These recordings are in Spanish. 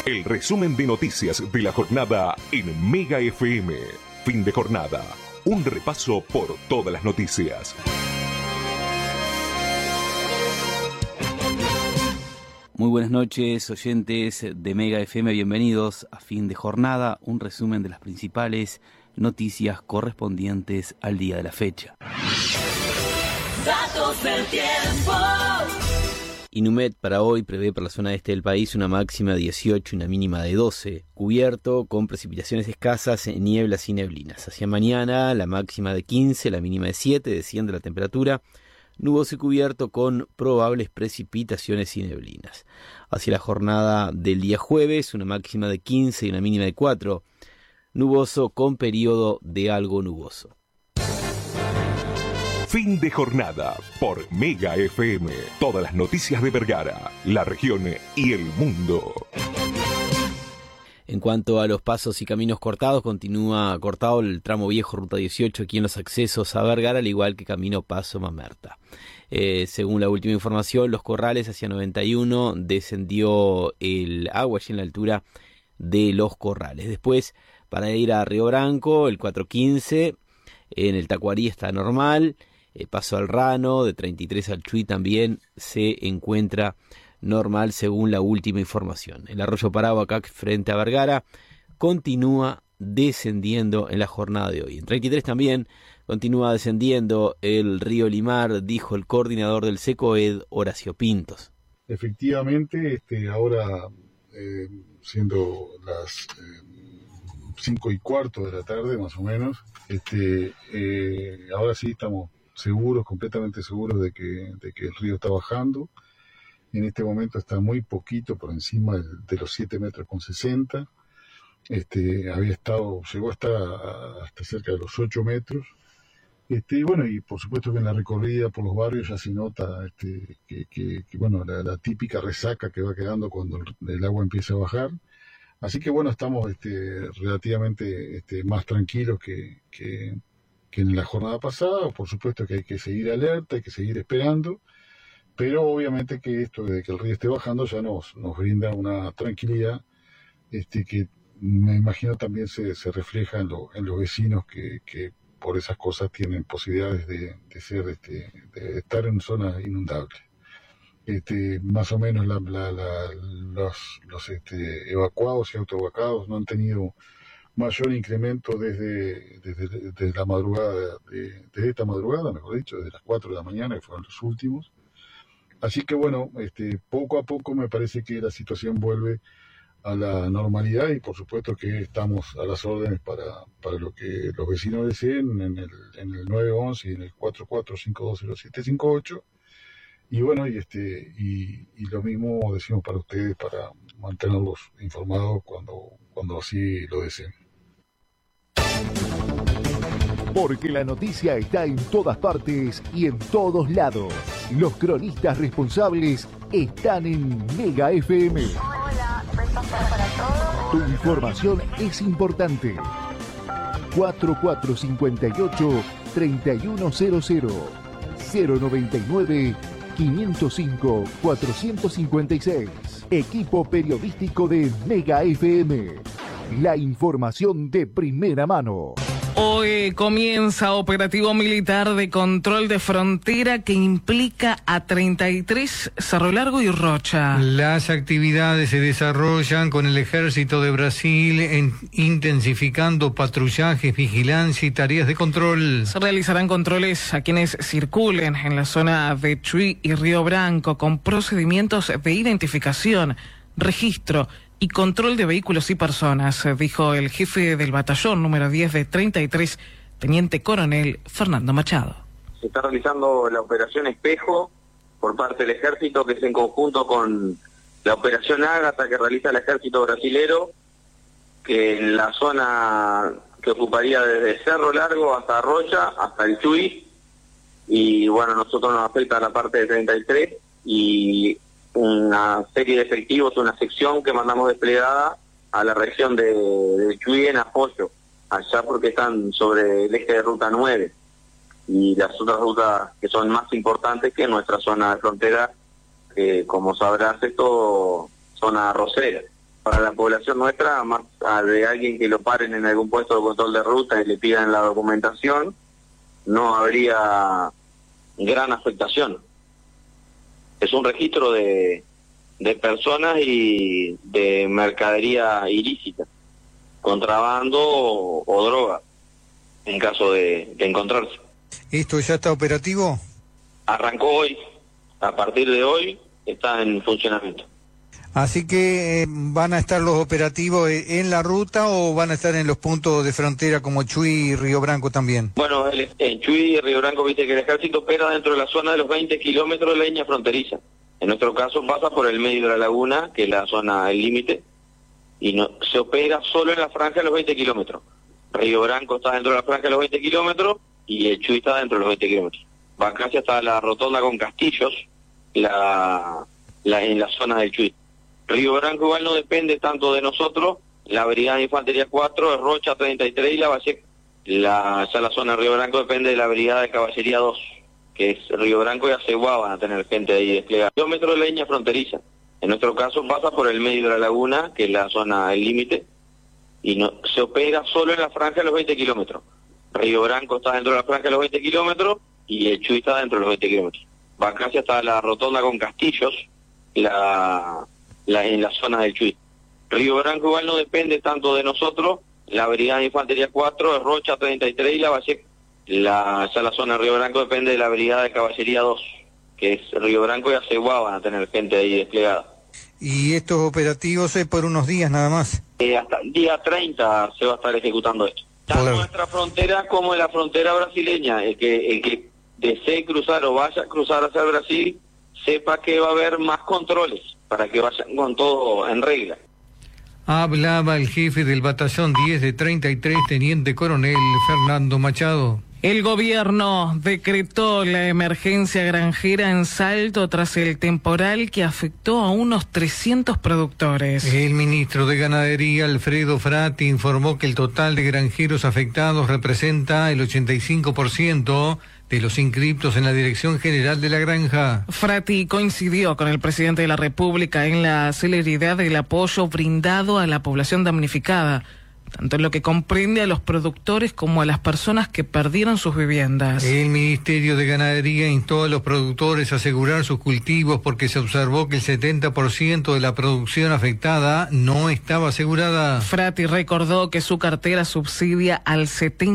El resumen de noticias de la jornada en Mega FM. Fin de jornada. Un repaso por todas las noticias. Muy buenas noches, oyentes de Mega FM. Bienvenidos a Fin de Jornada. Un resumen de las principales noticias correspondientes al día de la fecha. Datos del tiempo. Inumet para hoy prevé para la zona este del país una máxima de 18 y una mínima de 12, cubierto con precipitaciones escasas, nieblas y neblinas. Hacia mañana la máxima de 15, la mínima de 7, desciende la temperatura, nuboso y cubierto con probables precipitaciones y neblinas. Hacia la jornada del día jueves una máxima de 15 y una mínima de 4, nuboso con periodo de algo nuboso. Fin de jornada por Mega FM. Todas las noticias de Vergara, la región y el mundo. En cuanto a los pasos y caminos cortados, continúa cortado el tramo viejo Ruta 18 aquí en los accesos a Vergara, al igual que camino Paso Mamerta. Según la última información, Los Corrales hacia 91 descendió el agua allí en la altura de Los Corrales. Después, para ir a Río Branco, el 415 en el Tacuarí está normal. Paso al Rano, de 33 al Chuy también se encuentra normal según la última información. El arroyo Paraguacac frente a Vergara continúa descendiendo en la jornada de hoy. En 33 también continúa descendiendo el río Limar, dijo el coordinador del SECOED, Horacio Pintos. Efectivamente, ahora siendo las 5:15 de la tarde más o menos, ahora sí estamos seguros, completamente seguros de que el río está bajando. En este momento está muy poquito por encima de los 7,60 metros. Llegó hasta cerca de los 8 metros. Y por supuesto que en la recorrida por los barrios ya se nota la típica resaca que va quedando cuando el agua empieza a bajar. Así que estamos relativamente más tranquilos que en la jornada pasada. Por supuesto que hay que seguir alerta, hay que seguir esperando, pero obviamente que esto de que el río esté bajando ya nos brinda una tranquilidad que me imagino también se refleja en los vecinos que por esas cosas tienen posibilidades de estar en zonas inundables. Más o menos los evacuados y autoevacuados no han tenido mayor incremento desde la madrugada, desde esta madrugada, mejor dicho, desde las 4 de la mañana, que fueron los últimos. Así que poco a poco me parece que la situación vuelve a la normalidad y por supuesto que estamos a las órdenes para lo que los vecinos deseen en el 911 y en el 44520758. Y y lo mismo decimos para ustedes, para mantenerlos informados cuando así lo deseen. Porque la noticia está en todas partes y en todos lados. Los cronistas responsables están en Mega FM. Hola, para todos. Tu información es importante. 4458-3100 099 505 456. Equipo periodístico de Mega FM. La información de primera mano. Hoy comienza operativo militar de control de frontera que implica a 33 Cerro Largo y Rocha. Las actividades se desarrollan con el Ejército de Brasil intensificando patrullajes, vigilancia y tareas de control. Se realizarán controles a quienes circulen en la zona de Chuy y Río Branco con procedimientos de identificación, registro y control de vehículos y personas, dijo el jefe del batallón número 10 de 33, teniente coronel Fernando Machado. Se está realizando la operación Espejo por parte del ejército, que es en conjunto con la operación Ágata que realiza el ejército brasilero, que en la zona que ocuparía desde Cerro Largo hasta Rocha, hasta el Chuy, y nosotros nos afecta la parte de 33 y una serie de efectivos, una sección que mandamos desplegada a la región de Chuy en apoyo, allá porque están sobre el eje de ruta 9 y las otras rutas que son más importantes que nuestra zona de frontera, como sabrás, esto zona arrocera. Para la población nuestra, más de alguien que lo paren en algún puesto de control de ruta y le pidan la documentación, no habría gran afectación. Es un registro de personas y de mercadería ilícita, contrabando o droga, en caso de encontrarse. ¿Esto ya está operativo? Arrancó hoy, a partir de hoy está en funcionamiento. Así que ¿van a estar los operativos en la ruta o van a estar en los puntos de frontera como Chuy y Río Branco también? Bueno, en Chuy y Río Branco, viste que el ejército opera dentro de la zona de los 20 kilómetros de la línea fronteriza. En nuestro caso pasa por el medio de la laguna, que es la zona, el límite, y no se opera solo en la franja de los 20 kilómetros. Río Branco está dentro de la franja de los 20 kilómetros y el Chuy está dentro de los 20 kilómetros. Va casi hasta la rotonda con Castillos, en la zona del Chuy. Río Branco igual no depende tanto de nosotros, la Brigada de Infantería 4 es Rocha 33 y la Valleca. Ya la zona de Río Branco depende de la Brigada de Caballería 2, que es Río Branco y Aceguá, van a tener gente ahí desplegada. Kilómetros de la línea fronteriza. En nuestro caso pasa por el medio de la laguna, que es la zona, el límite, y no se opera solo en la franja de los 20 kilómetros. Río Branco está dentro de la franja de los 20 kilómetros y el Chuy está dentro de los 20 kilómetros. Va casi hasta la rotonda con Castillos, en la zona del Chuy. Río Branco igual no depende tanto de nosotros, la Brigada de Infantería 4 es Rocha 33 y la Valleca. Ya la zona de Río Branco depende de la Brigada de Caballería 2, que es Río Branco y Aceguá, van a tener gente ahí desplegada. ¿Y estos operativos es por unos días nada más? Hasta el día 30 se va a estar ejecutando esto. Tanto en nuestra frontera como en la frontera brasileña, el que desee cruzar o vaya a cruzar hacia el Brasil, sepa que va a haber más controles para que vayan con todo en regla. Hablaba el jefe del batallón 10 de 33, teniente coronel Fernando Machado. El gobierno decretó la emergencia granjera en Salto tras el temporal que afectó a unos 300 productores. El ministro de Ganadería, Alfredo Frati, informó que el total de granjeros afectados representa el 85% de los inscriptos en la Dirección General de la Granja. Frati coincidió con el presidente de la República en la celeridad del apoyo brindado a la población damnificada, tanto en lo que comprende a los productores como a las personas que perdieron sus viviendas. El Ministerio de Ganadería instó a los productores a asegurar sus cultivos porque se observó que el 70% de la producción afectada no estaba asegurada. Frati recordó que su cartera subsidia al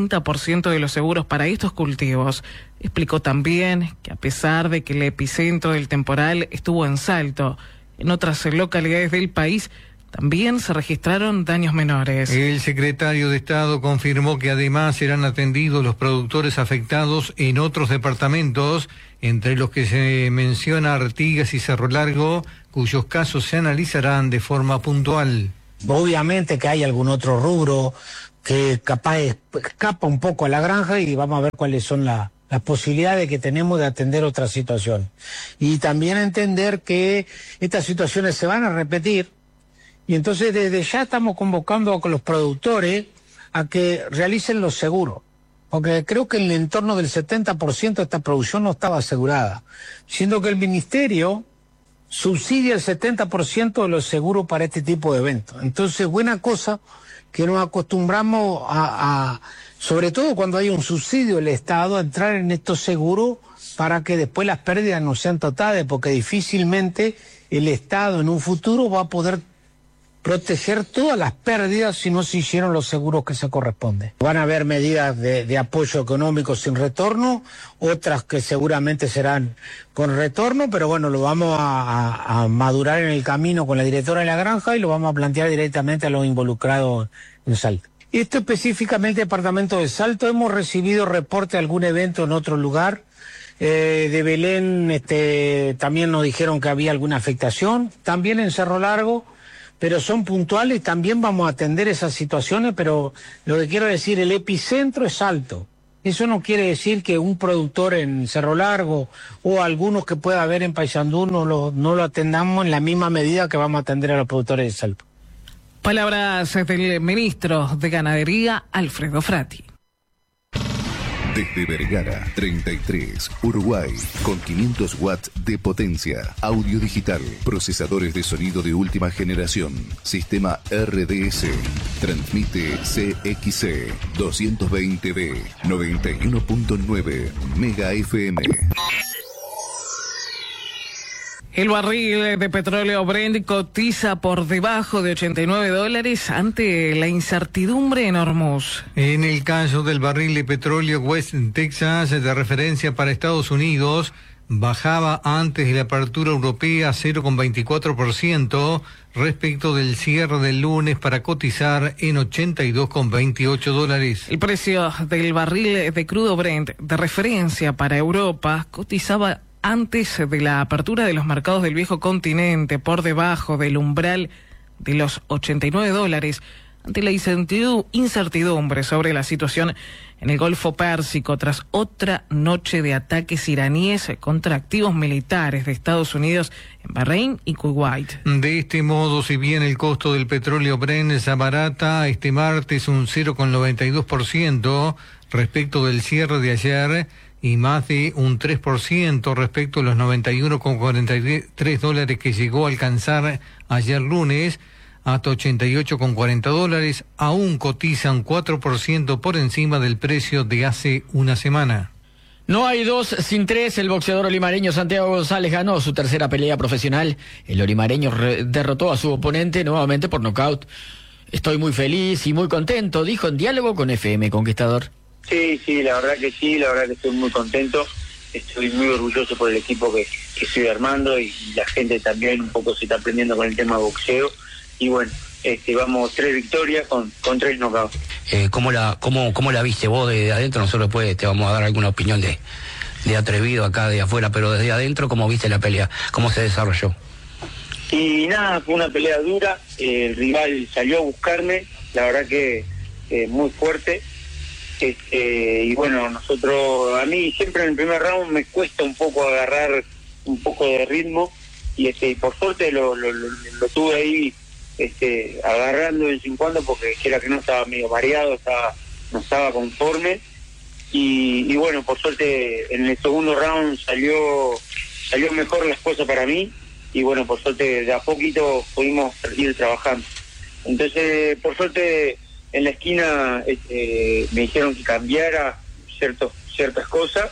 70% de los seguros para estos cultivos. Explicó también que a pesar de que el epicentro del temporal estuvo en Salto, en otras localidades del país también se registraron daños menores. El secretario de Estado confirmó que además serán atendidos los productores afectados en otros departamentos, entre los que se menciona Artigas y Cerro Largo, cuyos casos se analizarán de forma puntual. Obviamente que hay algún otro rubro que capaz escapa un poco a la granja y vamos a ver cuáles son las posibilidades que tenemos de atender otra situación. Y también entender que estas situaciones se van a repetir. Y entonces desde ya estamos convocando a los productores a que realicen los seguros, porque creo que en el entorno del 70% de esta producción no estaba asegurada, siendo que el Ministerio subsidia el 70% de los seguros para este tipo de eventos. Entonces, buena cosa que nos acostumbramos a sobre todo cuando hay un subsidio del Estado, a entrar en estos seguros para que después las pérdidas no sean totales, porque difícilmente el Estado en un futuro va a poder proteger todas las pérdidas si no se hicieron los seguros que se corresponden. Van a haber medidas de apoyo económico sin retorno, otras que seguramente serán con retorno, pero bueno, lo vamos a madurar en el camino con la directora de la granja y lo vamos a plantear directamente a los involucrados en Salto. Esto específicamente departamento de Salto, hemos recibido reporte de algún evento en otro lugar. De Belén también nos dijeron que había alguna afectación, también en Cerro Largo, pero son puntuales, también vamos a atender esas situaciones, pero lo que quiero decir, el epicentro es Salto. Eso no quiere decir que un productor en Cerro Largo o algunos que pueda haber en Paysandú no lo atendamos en la misma medida que vamos a atender a los productores de Salto. Palabras del ministro de Ganadería, Alfredo Frati. Desde Vergara, 33, Uruguay, con 500 watts de potencia, audio digital, procesadores de sonido de última generación, sistema RDS, transmite CXC 220B, 91.9 Mega FM. El barril de petróleo Brent cotiza por debajo de $89 ante la incertidumbre en Hormuz. En el caso del barril de petróleo West Texas, de referencia para Estados Unidos, bajaba antes de la apertura europea 0,24% respecto del cierre del lunes para cotizar en $82,28. El precio del barril de crudo Brent de referencia para Europa cotizaba antes de la apertura de los mercados del viejo continente por debajo del umbral de los $89 ante la incertidumbre sobre la situación en el Golfo Pérsico tras otra noche de ataques iraníes contra activos militares de Estados Unidos en Bahrein y Kuwait. De este modo, si bien el costo del petróleo Brent se abarata este martes un 0,92% respecto del cierre de ayer y más de un 3% respecto a los $91,43 que llegó a alcanzar ayer lunes, hasta $88,40, aún cotizan 4% por encima del precio de hace una semana. No hay 2 sin 3. El boxeador olimareño Santiago González ganó su tercera pelea profesional. El olimareño derrotó a su oponente nuevamente por nocaut. Estoy muy feliz y muy contento, dijo en diálogo con FM Conquistador. Sí, la verdad que estoy muy contento. Estoy muy orgulloso por el equipo que estoy armando y la gente también un poco se está aprendiendo con el tema de boxeo. Y bueno, vamos 3 victorias con 3 knockouts. ¿Cómo la viste vos desde adentro? Nosotros después te vamos a dar alguna opinión de atrevido acá de afuera, pero desde adentro, ¿cómo viste la pelea? ¿Cómo se desarrolló? Y nada, fue una pelea dura. El rival salió a buscarme, la verdad que muy fuerte. Y bueno, a mí siempre en el primer round me cuesta un poco agarrar un poco de ritmo y por suerte lo tuve ahí agarrando de vez en cuando porque era que no estaba medio mareado, no estaba conforme y bueno, por suerte en el segundo round salió mejor las cosas para mí y bueno, por suerte de a poquito pudimos ir trabajando. Entonces, por suerte en la esquina me dijeron que cambiara ciertas cosas,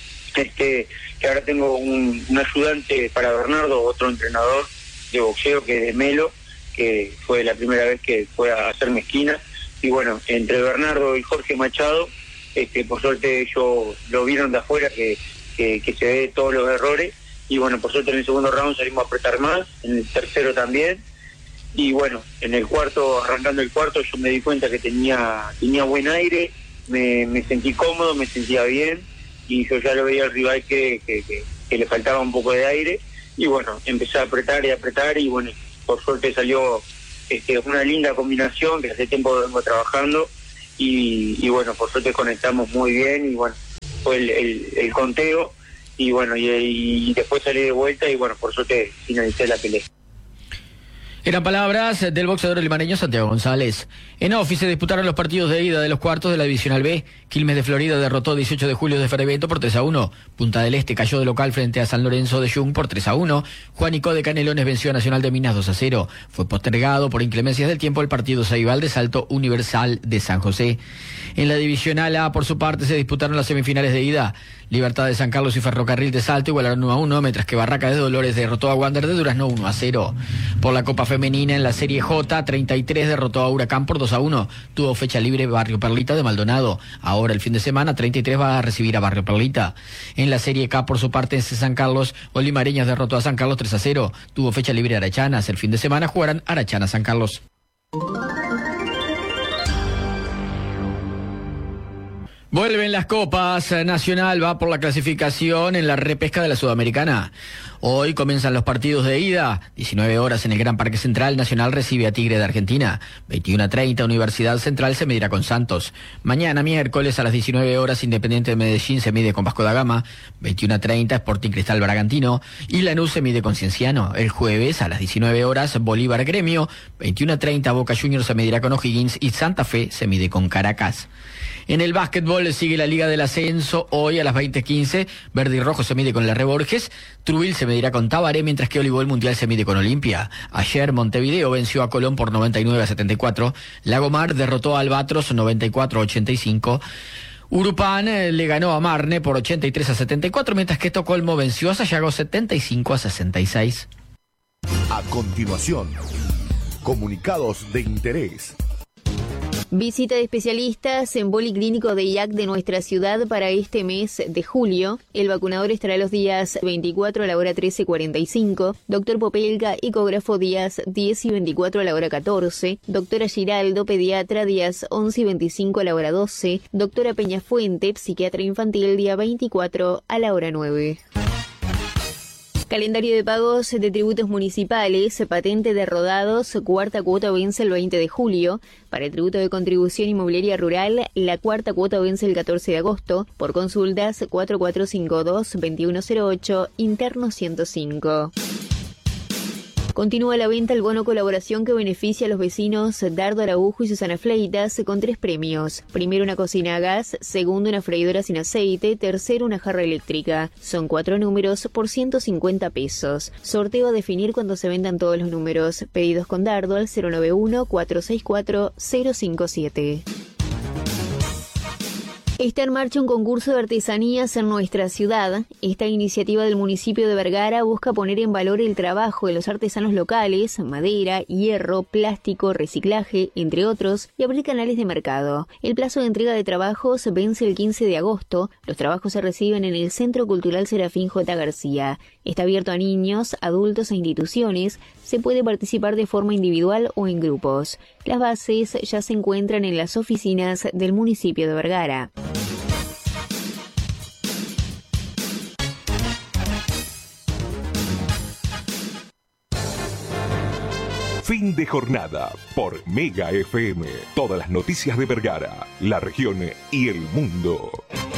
que ahora tengo un ayudante para Bernardo, otro entrenador de boxeo que es de Melo, que fue la primera vez que fue a hacerme esquina, y bueno, entre Bernardo y Jorge Machado, por suerte ellos lo vieron de afuera que se ve todos los errores, y bueno, por suerte en el segundo round salimos a apretar más, en el tercero también, y bueno, en el cuarto, arrancando el cuarto, yo me di cuenta que tenía buen aire, me sentí cómodo, me sentía bien, y yo ya lo veía al rival que le faltaba un poco de aire, y bueno, empecé a apretar, y bueno, por suerte salió una linda combinación que hace tiempo vengo trabajando, y bueno, por suerte conectamos muy bien, y bueno, fue el conteo, y bueno, y después salí de vuelta, y bueno, por suerte finalicé la pelea. Eran palabras del boxeador limareño Santiago González. En Ofi se disputaron los partidos de ida de los cuartos de la Divisional B. Quilmes de Florida derrotó 18 de julio de Ferevento por 3-1. Punta del Este cayó de local frente a San Lorenzo de Jung por 3-1. Juanico de Canelones venció a Nacional de Minas 2-0. Fue postergado por inclemencias del tiempo el partido Ceibal de Salto Universal de San José. En la Divisional A, por su parte, se disputaron las semifinales de ida. Libertad de San Carlos y Ferrocarril de Salto igualaron 1-1, mientras que Barraca de Dolores derrotó a Wander de Durazno 1-0. Por la Copa Femenina en la Serie J, 33 derrotó a Huracán por 2-1. Tuvo fecha libre Barrio Perlita de Maldonado. Ahora el fin de semana 33 va a recibir a Barrio Perlita. En la Serie K, por su parte, en San Carlos, Olimareñas derrotó a San Carlos 3-0. Tuvo fecha libre Arachanas. El fin de semana jugarán Arachanas San Carlos. Vuelven las copas. Nacional va por la clasificación en la repesca de la Sudamericana. Hoy comienzan los partidos de ida. 19 horas en el Gran Parque Central. Nacional recibe a Tigre de Argentina. 21:30 Universidad Central se medirá con Santos. Mañana miércoles a las 19 horas Independiente de Medellín se mide con Vasco da Gama. 21:30 Sporting Cristal Bragantino. Y Lanús se mide con Cienciano. El jueves a las 19 horas Bolívar Gremio. 21:30 Boca Juniors se medirá con O'Higgins y Santa Fe se mide con Caracas. En el básquetbol sigue la Liga del Ascenso. Hoy a las 20:15 Verde y Rojo se mide con la Borges. Trubil se medirá con Tabaré, mientras que Olivol Mundial se mide con Olimpia. Ayer Montevideo venció a Colón por 99-74. Lagomar derrotó a Albatros 94-85. Urupán le ganó a Marne por 83-74, mientras que Estocolmo venció a Sayago 75-66. A continuación, comunicados de interés. Visita de especialistas en policlínico de IAC de nuestra ciudad para este mes de julio. El vacunador estará los días 24 a la hora 13:45. Doctor Popelga, ecógrafo, días 10 y 24 a la hora 14. Doctora Giraldo, pediatra, días 11 y 25 a la hora 12. Doctora Peñafuente, psiquiatra infantil, día 24 a la hora 9. Calendario de pagos de tributos municipales, patente de rodados, cuarta cuota vence el 20 de julio. Para el tributo de contribución inmobiliaria rural, la cuarta cuota vence el 14 de agosto. Por consultas, 4452-2108, interno 105. Continúa la venta el bono colaboración que beneficia a los vecinos Dardo Araujo y Susana Fleitas con 3 premios. Primero, una cocina a gas. Segundo, una freidora sin aceite. Tercero, una jarra eléctrica. Son 4 números por 150 pesos. Sorteo a definir cuando se vendan todos los números. Pedidos con Dardo al 091-464-057. Está en marcha un concurso de artesanías en nuestra ciudad. Esta iniciativa del municipio de Vergara busca poner en valor el trabajo de los artesanos locales, madera, hierro, plástico, reciclaje, entre otros, y abrir canales de mercado. El plazo de entrega de trabajos vence el 15 de agosto. Los trabajos se reciben en el Centro Cultural Serafín J. García. Está abierto a niños, adultos e instituciones. Se puede participar de forma individual o en grupos. Las bases ya se encuentran en las oficinas del municipio de Vergara. Fin de jornada por Mega FM. Todas las noticias de Vergara, la región y el mundo.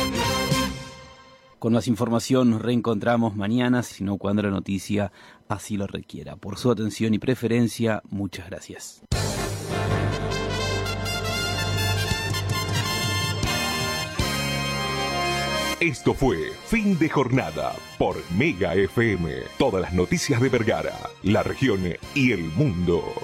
Con más información nos reencontramos mañana, sino cuando la noticia así lo requiera. Por su atención y preferencia, muchas gracias. Esto fue Fin de Jornada por Mega FM. Todas las noticias de Vergara, la región y el mundo.